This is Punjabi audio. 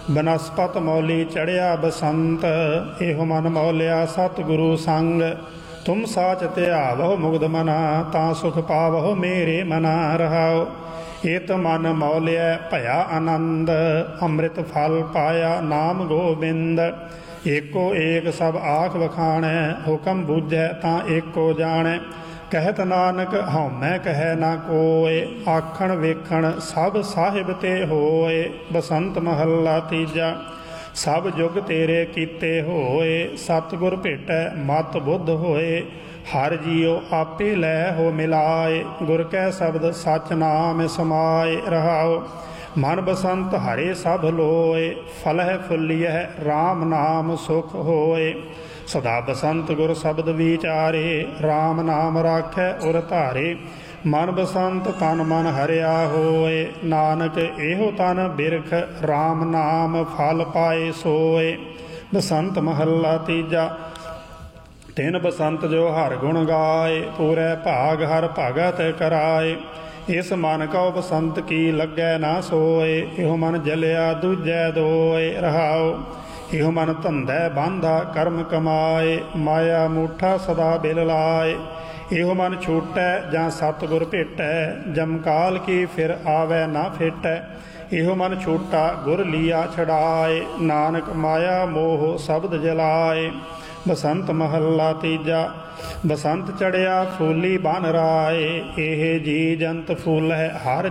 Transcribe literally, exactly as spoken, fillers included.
ਬਨਸਪਤ ਮੌਲੀ ਚੜਿਆ ਬਸੰਤ, ਇਹੋ ਮਨ ਮੌਲਿਆ ਸਤਿਗੁਰੂ ਸੰਗ। ਤੁਮ ਸਾਚ ਧਿਆਵਹੁ ਮੁਗਧ ਮਨਾ, ਤਾਂ ਸੁਖ ਪਾਵਹੁ ਮੇਰੇ ਮਨਾ ਰਹਾਉ। ਏਤ ਮਨ ਮੌਲਿਆ ਭਇਆ ਆਨੰਦ, ਅੰਮ੍ਰਿਤ ਫਲ ਪਾਇਆ ਨਾਮ ਗੋਬਿੰਦ। ਏਕੋ ਏਕ ਸਭ ਆਖ ਵਖਾਣੈ, ਹੁਕਮ ਬੁਝੈ ਤਾਂ ਏਕੋ ਜਾਣੈ। ਕਹਿਤ ਨਾਨਕ ਹਉਮੈ ਕਹੈ ਨਾ ਕੋਇ, ਆਖਣ ਵੇਖਣ ਸਭ ਸਾਹਿਬ ਤੇ ਹੋਏ। ਬਸੰਤ ਮਹੱਲਾ ਤੀਜਾ। ਸਭ ਜੁਗ ਤੇਰੇ ਕੀਤੇ ਹੋਏ, ਸਤਿਗੁਰ ਭੇਟੈ ਮਤ ਬੁੱਧ ਹੋਏ। ਹਰ ਜੀਉ ਆਪੇ ਲੈ ਹੋ ਮਿਲਾਏ, ਗੁਰ ਕੈ ਸ਼ਬਦ ਸਚ ਨਾਮ ਸਮਾਏ ਰਹਾਉ। ਮਨ ਬਸੰਤ ਹਰੇ ਸਭ ਲੋਏ, ਫਲਹਿ ਫੁੱਲੀਐ ਰਾਮ ਨਾਮ ਸੁਖ ਹੋਏ। ਸਦਾ ਬਸੰਤ ਗੁਰ ਸ਼ਬਦ ਵਿਚਾਰੇ, ਰਾਮ ਨਾਮ ਰਾਖੈ ਉਰ ਧਾਰੇ। ਮਨ ਬਸੰਤ ਤਨ ਮਨ ਹਰਿਆ ਹੋਏ, ਨਾਨਕ ਇਹੋ ਤਨ ਬਿਰਖ ਰਾਮ ਨਾਮ ਫਲ ਪਾਏ ਸੋਏ। ਬਸੰਤ ਮਹੱਲਾ ਤੀਜਾ। ਤਿਨ ਬਸੰਤ ਜੋ ਹਰ ਗੁਣ ਗਾਏ, ਪੂਰੇ ਭਾਗ ਹਰ ਭਗਤ ਕਰਾਏ। ਇਸ ਮਨ ਕਉ ਬਸੰਤ ਕੀ ਲੱਗੈ ਨਾ ਸੋਏ, ਇਹੋ ਮਨ ਜਲਿਆ ਦੂਜੈ ਦੋਏ ਰਹਾਉ। ਇਹੋ ਮਨ ਧੰਦੈ ਬਾਂਧਾ ਕਰਮ ਕਮਾਏ, ਮਾਇਆ ਮੂਠਾ ਸਦਾ ਬਿਲ ਲਾਏ। ਇਹੋ ਮਨ ਛੂਟੈ ਜਾਂ ਸਤਿਗੁਰ ਭੇਟੈ, ਜਮਕਾਲ ਕੀ ਫਿਰ ਆਵੈ ਨਾ ਫੇਟੈ। ਇਹੋ ਮਨ ਛੂਟਾ ਗੁਰ ਲੀਆ ਛਡਾਏ, ਨਾਨਕ ਮਾਇਆ ਮੋਹ ਸ਼ਬਦ ਜਲਾਏ। ਬਸੰਤ ਮਹੱਲਾ ਤੀਜਾ। ਬਸੰਤ ਚੜਿਆ ਫੂਲੀ ਬਨ ਰਾਏ, ਇਹ ਜੀ ਜੰਤ ਫੂਲ ਹੈ ਹਰ